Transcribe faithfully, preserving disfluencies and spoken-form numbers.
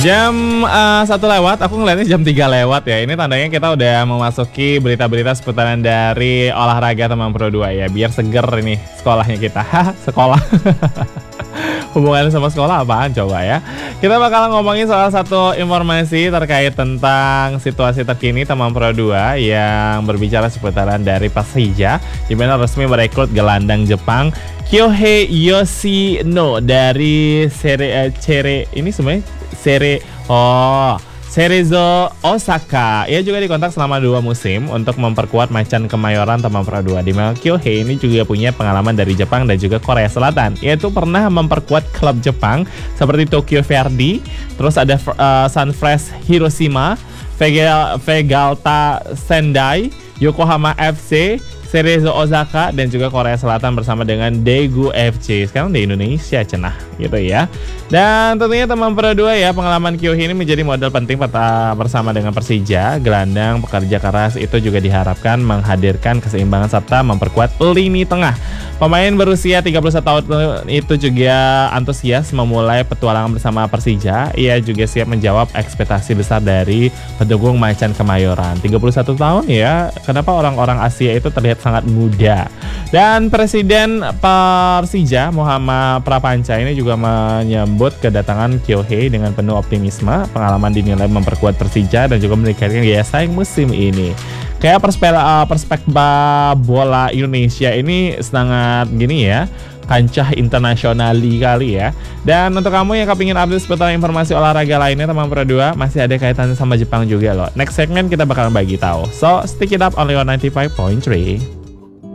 Jam uh, satu lewat, aku ngeliatnya jam tiga lewat ya. Ini tandanya kita udah memasuki berita-berita seputaran dari olahraga teman Pro dua ya. Biar seger ini sekolahnya kita. Sekolah. Hubungannya sama sekolah apaan coba ya. Kita bakal ngomongin soal satu informasi terkait tentang situasi terkini teman Pro dua yang berbicara seputaran dari Persija, di mana resmi merekrut gelandang Jepang Kyohei Yoshino dari Serie Cere ini sebenarnya Serie oh Cerezo Osaka. Ia juga dikontak selama dua musim untuk memperkuat Macan Kemayoran teman Pro dua. Di mana Kyohei ini juga punya pengalaman dari Jepang dan juga Korea Selatan. Ia tuh pernah memperkuat klub Jepang seperti Tokyo Verdy, terus ada uh, Sunfresh Hiroshima, Vegal, Vegalta Sendai, Yokohama F C, Cerezo Osaka, dan juga Korea Selatan bersama dengan Daegu F C. Sekarang di Indonesia cenah gitu ya. Dan tentunya teman Pro dua ya, pengalaman Kyohei ini menjadi modal penting bersama dengan Persija. Gelandang pekerja keras itu juga diharapkan menghadirkan keseimbangan serta memperkuat lini tengah. Pemain berusia tiga puluh satu tahun itu juga antusias memulai petualangan bersama Persija. Ia juga siap menjawab ekspektasi besar dari pendukung Macan Kemayoran. tiga puluh satu tahun ya, kenapa orang-orang Asia itu terlihat sangat muda. Dan Presiden Persija Muhammad Prapanca ini juga menyebut kedatangan Kyohei dengan penuh optimisme. Pengalaman dinilai memperkuat Persija dan juga meningkatkan gaya saing musim ini. Kayak perspektif perspektif bola Indonesia ini sangat gini ya, kancah internasionali kali ya. Dan untuk kamu yang kepingin update seputar informasi olahraga lainnya teman Pro dua, masih ada kaitannya sama Jepang juga loh. Next segment kita bakalan bagi tahu. So stick it up only on ninety-five point three.